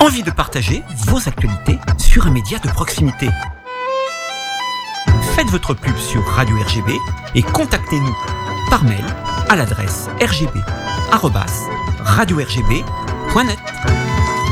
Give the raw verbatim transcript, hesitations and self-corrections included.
Envie de partager vos actualités sur un média de proximité? Faites votre pub sur Radio R G B et contactez-nous par mail à l'adresse r g b arobase radio r g b point net.